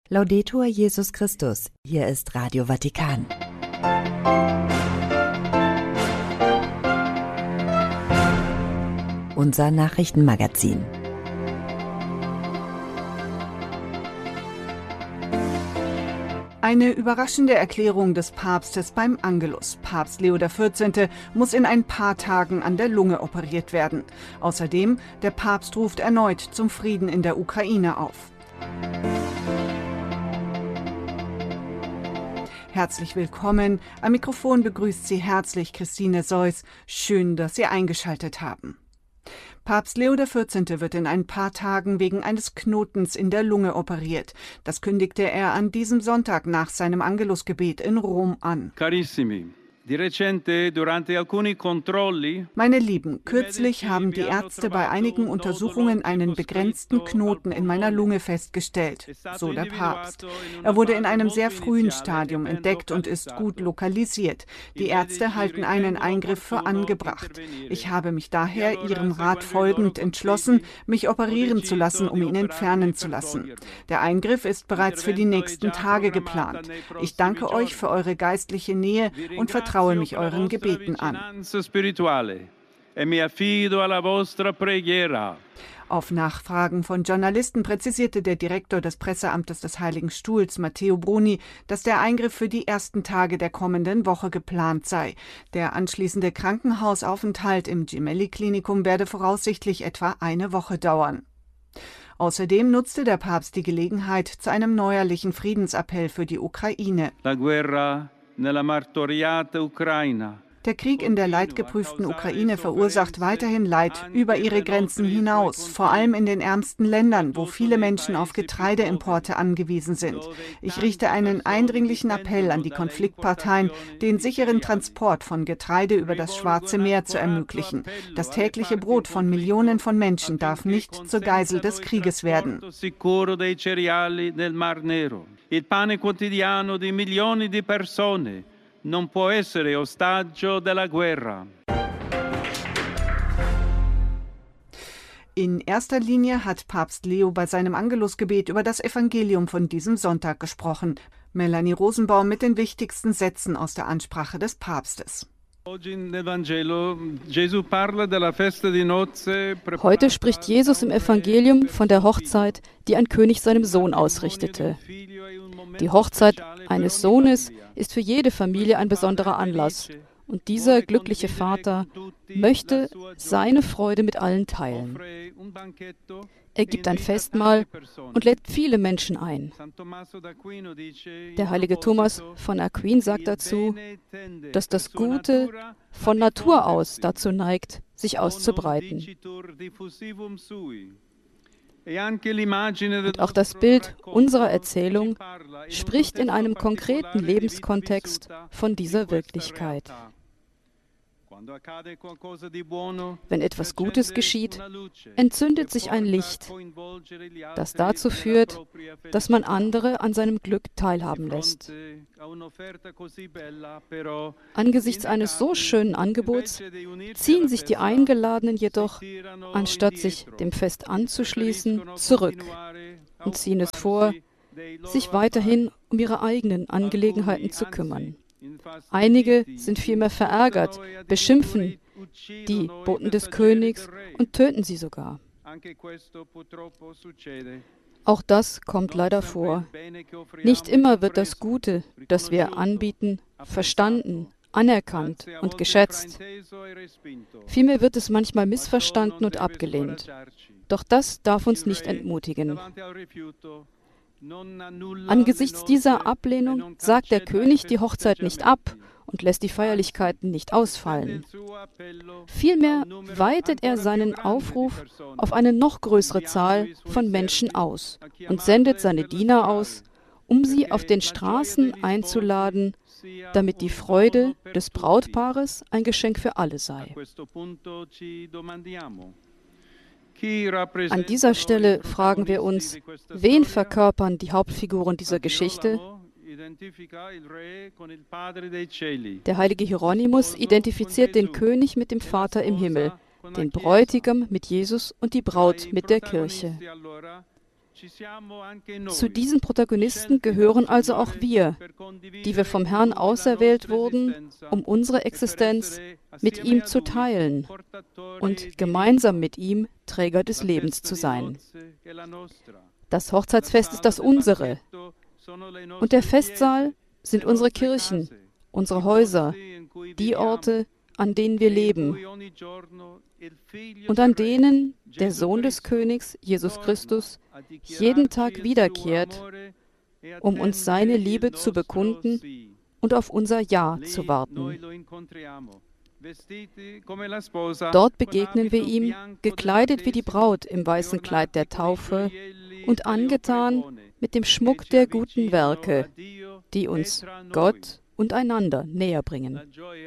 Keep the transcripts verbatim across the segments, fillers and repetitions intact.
Laudetur Jesus Christus, hier ist Radio Vatikan. Unser Nachrichtenmagazin. Eine überraschende Erklärung des Papstes beim Angelus. Papst Leo der vierzehnte muss in ein paar Tagen an der Lunge operiert werden. Außerdem, der Papst ruft erneut zum Frieden in der Ukraine auf. Herzlich willkommen. Am Mikrofon begrüßt Sie herzlich Christine Seuss. Schön, dass Sie eingeschaltet haben. Papst Leo der vierzehnte wird in ein paar Tagen wegen eines Knotens in der Lunge operiert. Das kündigte er an diesem Sonntag nach seinem Angelusgebet in Rom an. Carissimi. Meine Lieben, kürzlich haben die Ärzte bei einigen Untersuchungen einen begrenzten Knoten in meiner Lunge festgestellt, so der Papst. Er wurde in einem sehr frühen Stadium entdeckt und ist gut lokalisiert. Die Ärzte halten einen Eingriff für angebracht. Ich habe mich daher Ihrem Rat folgend entschlossen, mich operieren zu lassen, um ihn entfernen zu lassen. Der Eingriff ist bereits für die nächsten Tage geplant. Ich danke euch für eure geistliche Nähe und vertraue Ich traue mich euren Gebeten an. Auf Nachfragen von Journalisten präzisierte der Direktor des Presseamtes des Heiligen Stuhls, Matteo Bruni, dass der Eingriff für die ersten Tage der kommenden Woche geplant sei. Der anschließende Krankenhausaufenthalt im Gemelli-Klinikum werde voraussichtlich etwa eine Woche dauern. Außerdem nutzte der Papst die Gelegenheit zu einem neuerlichen Friedensappell für die Ukraine. La guerra nella martoriata Ucraina. Der Krieg in der leidgeprüften Ukraine verursacht weiterhin Leid über ihre Grenzen hinaus, vor allem in den ärmsten Ländern, wo viele Menschen auf Getreideimporte angewiesen sind. Ich richte einen eindringlichen Appell an die Konfliktparteien, den sicheren Transport von Getreide über das Schwarze Meer zu ermöglichen. Das tägliche Brot von Millionen von Menschen darf nicht zur Geisel des Krieges werden. Il pane quotidiano di milioni di persone non può essere ostaggio della guerra. In erster Linie hat Papst Leo bei seinem Angelusgebet über das Evangelium von diesem Sonntag gesprochen. Melanie Rosenbaum mit den wichtigsten Sätzen aus der Ansprache des Papstes. Heute spricht Jesus im Evangelium von der Hochzeit, die ein König seinem Sohn ausrichtete. Die Hochzeit eines Sohnes ist für jede Familie ein besonderer Anlass. Und dieser glückliche Vater möchte seine Freude mit allen teilen. Er gibt ein Festmahl und lädt viele Menschen ein. Der heilige Thomas von Aquin sagt dazu, dass das Gute von Natur aus dazu neigt, sich auszubreiten. Und auch das Bild unserer Erzählung spricht in einem konkreten Lebenskontext von dieser Wirklichkeit. Wenn etwas Gutes geschieht, entzündet sich ein Licht, das dazu führt, dass man andere an seinem Glück teilhaben lässt. Angesichts eines so schönen Angebots ziehen sich die Eingeladenen jedoch, anstatt sich dem Fest anzuschließen, zurück und ziehen es vor, sich weiterhin um ihre eigenen Angelegenheiten zu kümmern. Einige sind vielmehr verärgert, beschimpfen die Boten des Königs und töten sie sogar. Auch das kommt leider vor. Nicht immer wird das Gute, das wir anbieten, verstanden, anerkannt und geschätzt. Vielmehr wird es manchmal missverstanden und abgelehnt. Doch das darf uns nicht entmutigen. Angesichts dieser Ablehnung sagt der König die Hochzeit nicht ab und lässt die Feierlichkeiten nicht ausfallen. Vielmehr weitet er seinen Aufruf auf eine noch größere Zahl von Menschen aus und sendet seine Diener aus, um sie auf den Straßen einzuladen, damit die Freude des Brautpaares ein Geschenk für alle sei. An dieser Stelle fragen wir uns, wen verkörpern die Hauptfiguren dieser Geschichte? Der heilige Hieronymus identifiziert den König mit dem Vater im Himmel, den Bräutigam mit Jesus und die Braut mit der Kirche. Zu diesen Protagonisten gehören also auch wir, die wir vom Herrn auserwählt wurden, um unsere Existenz mit ihm zu teilen und gemeinsam mit ihm Träger des Lebens zu sein. Das Hochzeitsfest ist das unsere. Und der Festsaal sind unsere Kirchen, unsere Häuser, die Orte, an denen wir leben und an denen der Sohn des Königs, Jesus Christus, jeden Tag wiederkehrt, um uns seine Liebe zu bekunden und auf unser Ja zu warten. Dort begegnen wir ihm, gekleidet wie die Braut im weißen Kleid der Taufe und angetan mit dem Schmuck der guten Werke, die uns Gott und einander näher bringen.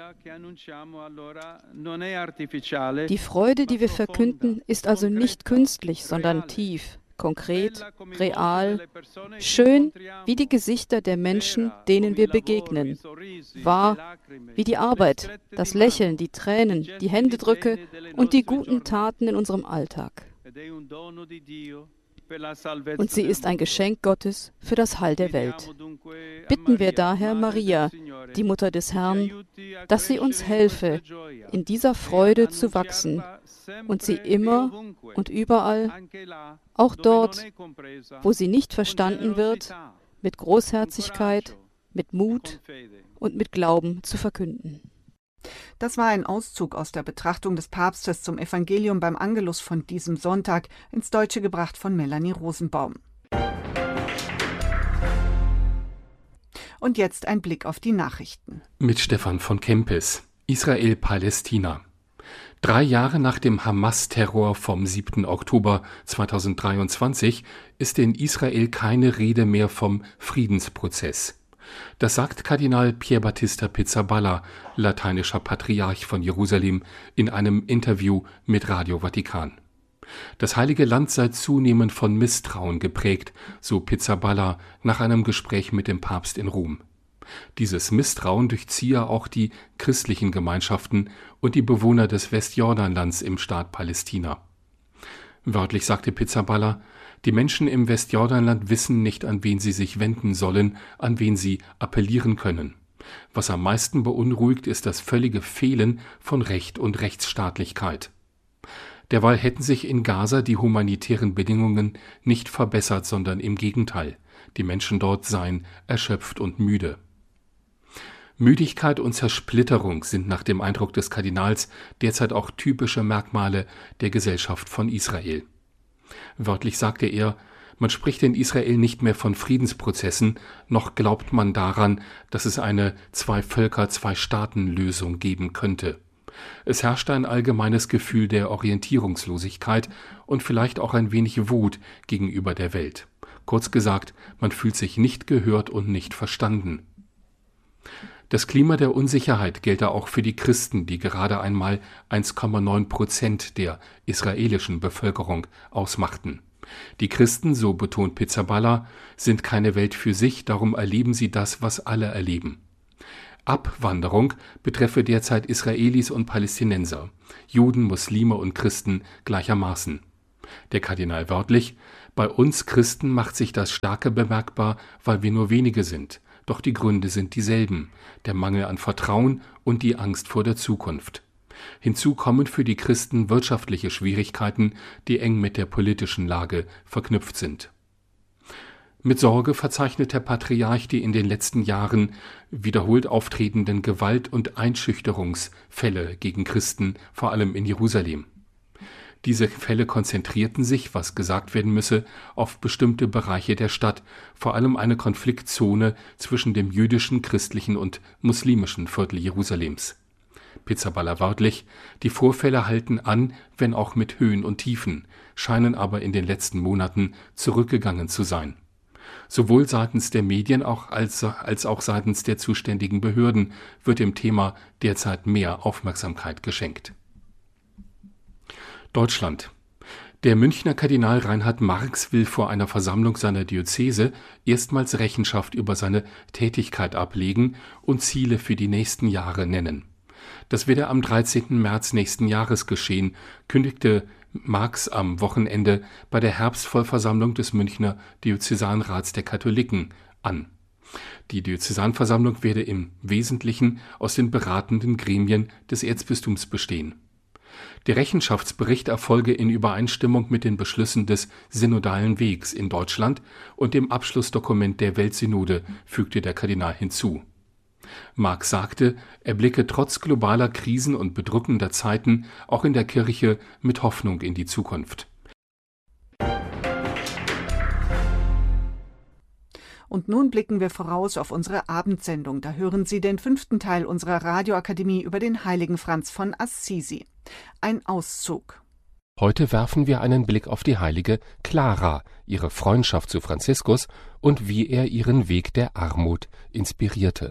Die Freude, die wir verkünden, ist also nicht künstlich, sondern tief, konkret, real, schön wie die Gesichter der Menschen, denen wir begegnen, wahr wie die Arbeit, das Lächeln, die Tränen, die Händedrücke und die guten Taten in unserem Alltag. Und sie ist ein Geschenk Gottes für das Heil der Welt. Bitten wir daher Maria, die Mutter des Herrn, dass sie uns helfe, in dieser Freude zu wachsen und sie immer und überall, auch dort, wo sie nicht verstanden wird, mit Großherzigkeit, mit Mut und mit Glauben zu verkünden. Das war ein Auszug aus der Betrachtung des Papstes zum Evangelium beim Angelus von diesem Sonntag, ins Deutsche gebracht von Melanie Rosenbaum. Und jetzt ein Blick auf die Nachrichten. Mit Stefan von Kempis. Israel-Palästina. Drei Jahre nach dem Hamas-Terror vom siebten Oktober zweitausenddreiundzwanzig ist in Israel keine Rede mehr vom Friedensprozess. Das sagt Kardinal Pier Battista Pizzaballa, lateinischer Patriarch von Jerusalem, in einem Interview mit Radio Vatikan. Das Heilige Land sei zunehmend von Misstrauen geprägt, so Pizzaballa nach einem Gespräch mit dem Papst in Rom. Dieses Misstrauen durchziehe auch die christlichen Gemeinschaften und die Bewohner des Westjordanlands im Staat Palästina. Wörtlich sagte Pizzaballa: Die Menschen im Westjordanland wissen nicht, an wen sie sich wenden sollen, an wen sie appellieren können. Was am meisten beunruhigt, ist das völlige Fehlen von Recht und Rechtsstaatlichkeit. Derweil hätten sich in Gaza die humanitären Bedingungen nicht verbessert, sondern im Gegenteil. Die Menschen dort seien erschöpft und müde. Müdigkeit und Zersplitterung sind nach dem Eindruck des Kardinals derzeit auch typische Merkmale der Gesellschaft von Israel. Wörtlich sagte er: Man spricht in Israel nicht mehr von Friedensprozessen, noch glaubt man daran, dass es eine Zwei-Völker-, Zwei-Staaten-Lösung geben könnte. Es herrschte ein allgemeines Gefühl der Orientierungslosigkeit und vielleicht auch ein wenig Wut gegenüber der Welt. Kurz gesagt, man fühlt sich nicht gehört und nicht verstanden. Das Klima der Unsicherheit gelte auch für die Christen, die gerade einmal eins Komma neun Prozent der israelischen Bevölkerung ausmachten. Die Christen, so betont Pizzaballa, sind keine Welt für sich, darum erleben sie das, was alle erleben. Abwanderung betreffe derzeit Israelis und Palästinenser, Juden, Muslime und Christen gleichermaßen. Der Kardinal wörtlich: Bei uns Christen macht sich das stärker bemerkbar, weil wir nur wenige sind. Doch die Gründe sind dieselben: der Mangel an Vertrauen und die Angst vor der Zukunft. Hinzu kommen für die Christen wirtschaftliche Schwierigkeiten, die eng mit der politischen Lage verknüpft sind. Mit Sorge verzeichnet der Patriarch die in den letzten Jahren wiederholt auftretenden Gewalt- und Einschüchterungsfälle gegen Christen, vor allem in Jerusalem. Diese Fälle konzentrierten sich, was gesagt werden müsse, auf bestimmte Bereiche der Stadt, vor allem eine Konfliktzone zwischen dem jüdischen, christlichen und muslimischen Viertel Jerusalems. Pizzaballa wörtlich: Die Vorfälle halten an, wenn auch mit Höhen und Tiefen, scheinen aber in den letzten Monaten zurückgegangen zu sein. Sowohl seitens der Medien auch als, als auch seitens der zuständigen Behörden wird dem Thema derzeit mehr Aufmerksamkeit geschenkt. Deutschland. Der Münchner Kardinal Reinhard Marx will vor einer Versammlung seiner Diözese erstmals Rechenschaft über seine Tätigkeit ablegen und Ziele für die nächsten Jahre nennen. Das werde am dreizehnten März nächsten Jahres geschehen, kündigte Marx am Wochenende bei der Herbstvollversammlung des Münchner Diözesanrats der Katholiken an. Die Diözesanversammlung werde im Wesentlichen aus den beratenden Gremien des Erzbistums bestehen. Der Rechenschaftsbericht erfolge in Übereinstimmung mit den Beschlüssen des Synodalen Wegs in Deutschland und dem Abschlussdokument der Weltsynode, fügte der Kardinal hinzu. Marx sagte, er blicke trotz globaler Krisen und bedrückender Zeiten auch in der Kirche mit Hoffnung in die Zukunft. Und nun blicken wir voraus auf unsere Abendsendung. Da hören Sie den fünften Teil unserer Radioakademie über den heiligen Franz von Assisi. Ein Auszug. Heute werfen wir einen Blick auf die heilige Clara, ihre Freundschaft zu Franziskus und wie er ihren Weg der Armut inspirierte.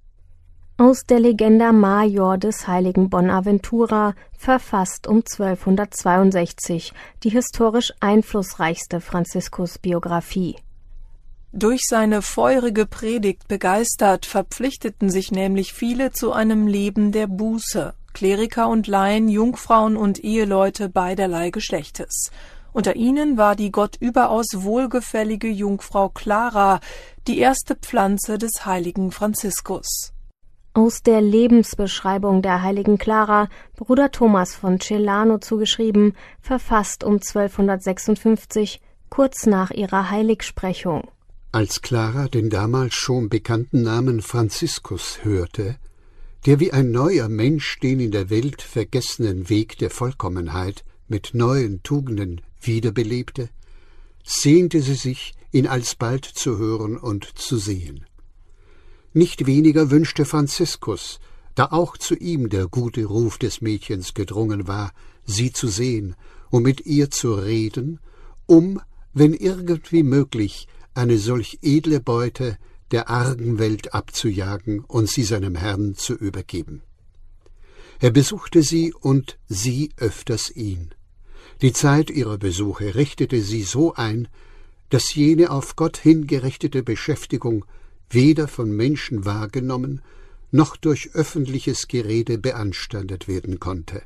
Aus der Legenda Major des heiligen Bonaventura, verfasst um zwölfhundertzweiundsechzig, die historisch einflussreichste Franziskus-Biografie. Durch seine feurige Predigt begeistert, verpflichteten sich nämlich viele zu einem Leben der Buße, Kleriker und Laien, Jungfrauen und Eheleute beiderlei Geschlechtes. Unter ihnen war die Gott überaus wohlgefällige Jungfrau Clara, die erste Pflanze des heiligen Franziskus. Aus der Lebensbeschreibung der heiligen Clara, Bruder Thomas von Celano zugeschrieben, verfasst um zwölfhundertsechsundfünfzig, kurz nach ihrer Heiligsprechung. Als Clara den damals schon bekannten Namen Franziskus hörte, der wie ein neuer Mensch den in der Welt vergessenen Weg der Vollkommenheit mit neuen Tugenden wiederbelebte, sehnte sie sich, ihn alsbald zu hören und zu sehen. Nicht weniger wünschte Franziskus, da auch zu ihm der gute Ruf des Mädchens gedrungen war, sie zu sehen und mit ihr zu reden, um, wenn irgendwie möglich, eine solch edle Beute der argen Welt abzujagen und sie seinem Herrn zu übergeben. Er besuchte sie und sie öfters ihn. Die Zeit ihrer Besuche richtete sie so ein, dass jene auf Gott hingerichtete Beschäftigung weder von Menschen wahrgenommen, noch durch öffentliches Gerede beanstandet werden konnte.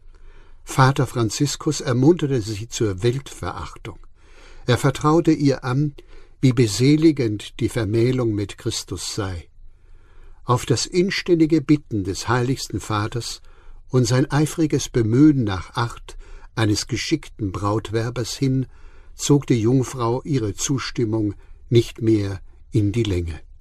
Vater Franziskus ermunterte sie zur Weltverachtung. Er vertraute ihr an, wie beseligend die Vermählung mit Christus sei. Auf das inständige Bitten des heiligsten Vaters und sein eifriges Bemühen nach Art eines geschickten Brautwerbers hin, zog die Jungfrau ihre Zustimmung nicht mehr in die Länge.